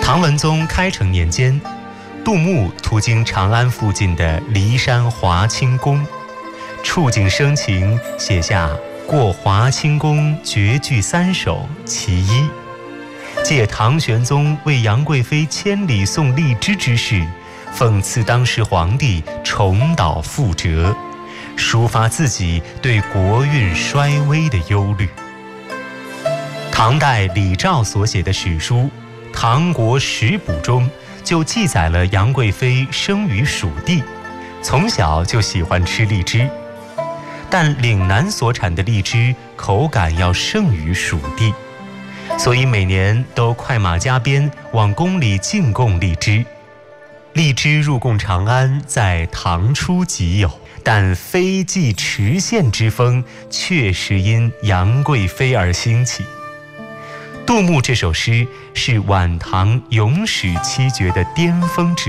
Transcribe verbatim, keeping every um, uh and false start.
唐文宗开成年间，杜牧途经长安附近的骊山华清宫，触景生情，写下《过华清宫绝句三首》其一，借唐玄宗为杨贵妃千里送荔枝之事，讽刺当时皇帝重蹈覆辙，抒发自己对国运衰微的忧虑。唐代李肇所写的史书《唐国史补》中就记载了杨贵妃生于蜀地，从小就喜欢吃荔枝，但岭南所产的荔枝口感要胜于蜀地，所以每年都快马加鞭往宫里进贡荔枝。荔枝入贡长安在唐初即有，但非继池县之风确实因杨贵妃而兴起。杜牧这首诗是晚唐咏史七绝的巅峰之